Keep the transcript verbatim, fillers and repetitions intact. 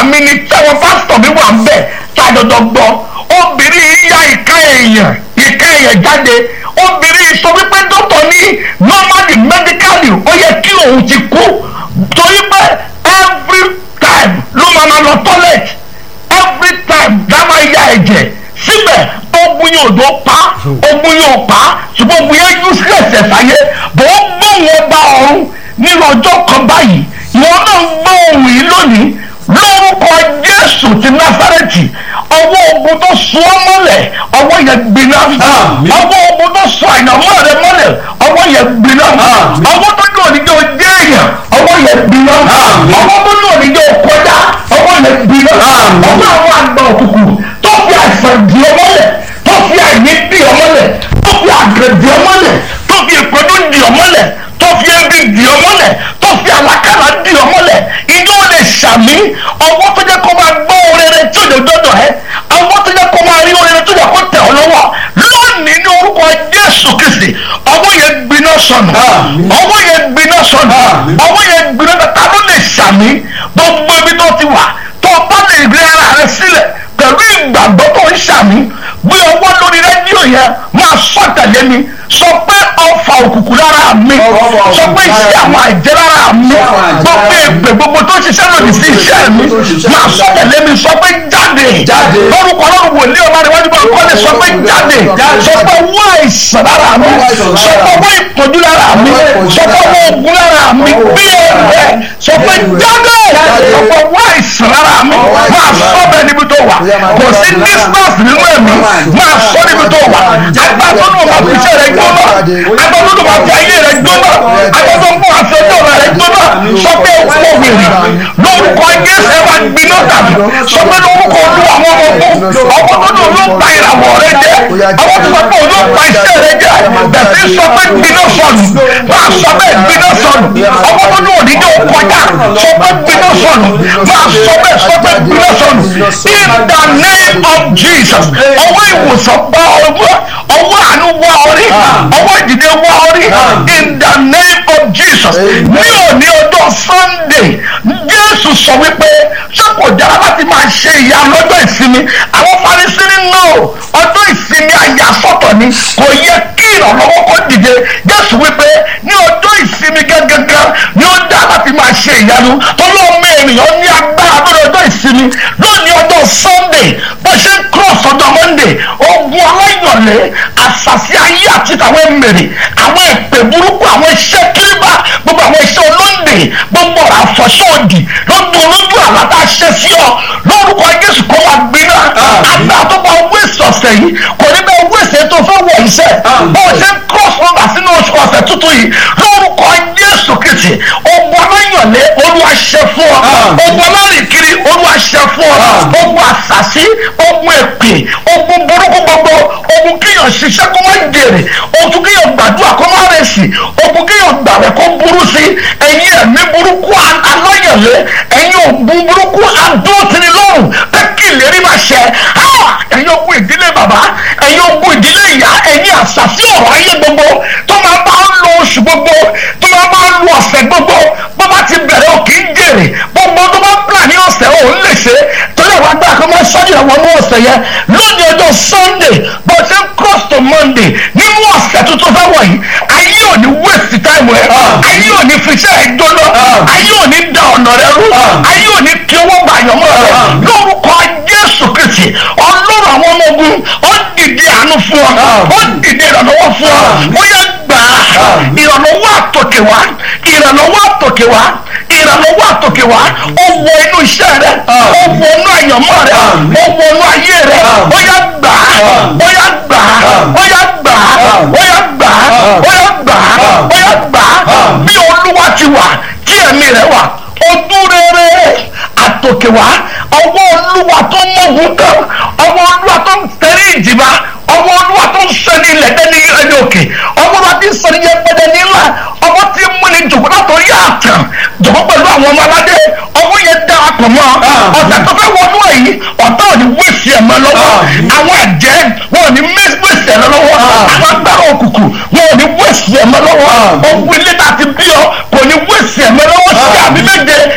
mi ni táwọn pásítọ̀ mi wà ń bẹ̀ tá a dọ̀dọ̀ gbọ́ obìnrin yìí ya ìka èèyàn ìka èèyàn jáde obìnrin sọ wípé dọ́tọ̀ ní normally medically ó yẹ kí òun ti kú torí pé every time ló máa ma lọ toilet every time dá máa ya ẹ̀jẹ̀ síbẹ̀ ogun yóò dó pa ogun yóò pa ṣùgbọ́n ogun yẹn useless ẹ̀ sáyé bó gbóhùn ọba ọ̀run nínú ọjọ́ kan báyìí ìwọ náà ń gbọ́ ohùn yìí lónìí lórúkọ Jésù ti Násárẹ́tì ọwọ́ ogun tó sọ ọ́ mọ́lẹ̀ ọwọ́ yẹn gbiná ọwọ́ ogun tó sọ àyànmọ́ rẹ mọ́lẹ̀ ọwọ́ yẹn gbiná ọwọ́ tó ní òní jẹ́ ojú èèyàn ọwọ́ yẹn gbiná ọwọ́ tó ní òní jẹ́ òkọjá ọwọ́ yẹn gbiná ọwọ́ àwọn àgbà òkùnkùn tó fi àìsàn dì ọ́ mọ́lẹ̀ tó fi àìní dì ọ́ mọ́lẹ̀ tó fi àgbẹ̀ dì ọ́ mọ́lẹ̀ tó fi ìpọ́njú dì ọ́ mọ́lẹ̀ tó fi ẹbí dì ọ́ mọ́lẹ̀ tó fi àlákàlà dì ọ́ mọ́lẹ̀ ìjọ lè ṣàmì ọwọ́ tó jẹ́ kó máa gbọ́ orere tí ò lè dọ́dọ̀ ẹ́ ọwọ́ tó jẹ́ kó máa rí orere tó jẹ́ kó tẹ̀ ọ́ lọ́wọ́ lónìí ní orúkọ Jésù Kristi ọwọ́ yẹn gbiná sọnù ọwọ́ yẹn gbiná sọnù ọwọ́ yẹn gbiná sọnù ta ló lè ṣàmì gbogbo ibi tó ti wà tó bá lè rí ara rẹ sílẹ̀ pẹ̀lú ìgbàgbọ́ tó ń ṣàmì gbé ọwọ́ lórí rédíò yẹn máa sọ tẹ̀lé mi sọ pé ọfà òkùnkùn lára mi sọ pé iṣẹ́ àwọn àjẹ́ lára mi gbogbo èpè gbogbo tó ṣiṣẹ́ lòdì sí iṣẹ́ mi máa sọ tẹ̀lé mi sọ pé jáde lórúkọ Ọlọ́run wòlíì ọba rẹ wájú bá kọ́lé sọ pé jáde sọ pé owó àìsàn lára mi sọ pé owó ìpọ́njú lára mi sọ pé owó ogun lára mi bí ẹ̀rẹ́ sọ pé jáde sọ pé owó àìsàn lára mi máa sọ bẹ́ẹ̀ níbi tó wà kò sí distance nínú ẹ̀mí máa sọ níbi tó wà agbátọ́nù ọba fi iṣẹ́ rẹ gbóná agbátọ́nù ọba fi ayé rẹ gbóná agbátọ́nù ọba fi ọjọ́ rẹ gbóná sọ pé ó pọ̀ wèrè lórúkọ Jésù ẹ wá gbiná tàbí sọ pé lórúkọ Olúwa àwọn ọmọ ọmọ tó ló pa ìràwọ̀ rẹ jẹ àwọn tó sọ pé òun ló pa iṣẹ́ rẹ jẹ bẹ̀sẹ̀ sọ pé gbiná sọnù máa sọ bẹ́ẹ̀ gbiná sọnù ọmọ tó ní òní jẹ́ òkọjá sọ pé gbiná sọnù máa sọ bẹ́ẹ̀ sọ pé gbiná sọnù in the name of Jesus ọwọ́ ìwòsàn bá ọwọ́ ọwọ́ àánú wá orí ọwọ́ ìdìde wá orí in the name of Jesus ní òní ọjọ́ Sunday Jésù sọ wípé sọ́kò dára láti máa ṣe ìyá lọ́jọ́ ìsinmi àwọn Farisí nínú ọjọ́ ìsinmi àyàsọ́tọ̀ ni kò yẹ kí ìrànlọ́wọ́ kó dìde Jésù wípé ní ọjọ́ ìsinmi gángan ni ó dá láti máa ṣe ìyanu tó lọ́ọ́ mọ ènìyàn ní agbára lórí ọjọ́ ìsinmi lónìí ọjọ́ Sunday bó ṣe ń cross ọjọ́ Monday ogun aláyọ̀lẹ̀ àṣàṣì ayé àti àwọn èmèrè àwọn èpè burúkú àwọn iṣẹ́ kíríbà gbogbo àwọn iṣẹ́ olóńdè gbogbo ọ̀rọ̀ àfọ̀ṣọ́ òdì lójú olójú àlàtà ṣe sí ọ lórúkọ Jésù kó wá gbiná àgbà tó bá wéṣọ ọ̀sẹ̀ yìí kò ní bẹ́ẹ̀ wéṣẹ̀ tó fẹ́ wọ̀ iṣẹ́ bó ṣe ń cross over sínú oṣù ọ̀sẹ̀ tuntun yìí lórúkọ Jésù Kristi ogun aláyọ̀lẹ̀ Olúwa ṣe fún ọ ogun alárìnkiri Olúwa ṣe fún ọ ogun àṣàṣì ogun èpè ogun burúkú gbogbo ogun kíyàn ṣiṣẹ́ kó má jèrè ogun kíyàn gbàdúrà kó má rẹ̀sì ogun kíyàn gbàwẹ̀ kó burú sí ẹ̀yin ẹ̀mí burúkú aláyọ̀lẹ̀ ẹ̀yin ogun burúkú adóòtínilọ́rùn pé kí ìlérí máa ṣẹ ẹ̀yin ogun ìdílé bàbá ẹ̀yin ogun ìdílé ìyá ẹ̀yin àṣàṣì ọ̀rọ̀ ayé gbogbo tó máa bá ń lo oṣù gbogbo tó máa bá ń lo ọ̀sẹ̀ gbogbo bó bá ti bẹ̀rẹ̀ òkè ń jèrè gbogbo tó bá pà ní ọ̀sẹ̀ òun lè ṣe torí àwọn agbára kan máa ṣáájú àwọn ọmọ ọ̀sẹ̀ yẹn lónìí ọjọ́ Sunday bó ṣe ń cross to Monday nínú ọ̀sẹ̀ tuntun fẹ́ wọ̀nyí ayé ò ní waste time ẹ̀ ayé ò ní fiṣẹ́ ẹ̀ jóná ayé ò ní da ọ̀nà rẹ rú ayé ò ní kí owó gbàyànmọ́ rẹ lórúkọ Jésù Kristi Ọlọ́run àwọn ọmọ ogun ó dìde àánú fún ọ ó dìde ìrànlọ́wọ́ fún ọ ó yẹ gbà ìrànlọ́wọ́ àtòkè wá ìrànlọ́wọ́ àtòkè wá ìrànlọ́wọ́ àtòkè wá ó wọ inú iṣẹ́ rẹ ó wọ inú àyànmọ́ rẹ ó wọ inú ayé rẹ ó yẹ gbà ó yẹ gbà ó yẹ gbà ó yẹ gbà ó yẹ gbà ó yẹ gbà bí Olúwa ti wà tí ẹ̀mí rẹ wà ojú rere àtòkè wá ọwọ́ Olúwa tó mọ̀gùn kan ọwọ́ Olúwa tó ń tẹ̀lé ìjìbá ọwọ́ Olúwa tó ń sọ ní ilẹ̀ tẹ́ni ẹni òkè ọwọ́ Olúwa tí ń sọ ní yẹpẹdẹ nílá ọwọ́ tí ń múni jòkó látọ̀rí àtàn jòkó pẹ̀lú àwọn ọmọ aládé ọwọ́ yẹn darapọ̀ mọ́ ọ̀tẹ̀ tó fẹ́ wọnú èyí ọ̀tá ò ní wéṣì ẹ̀mọ́ lọ́wọ́ àwọn ẹ̀jẹ̀ wọn ò ní wéṣì ẹ̀mọ́ lọ́wọ́ àwọn agbára òkùnkùn wọn ò ní wéṣì ẹ̀mọ́ lọ́wọ́ ogun ilé láti bí ọ kò ní wéṣì ẹ̀mọ́ lọ́wọ́ sí àmì méje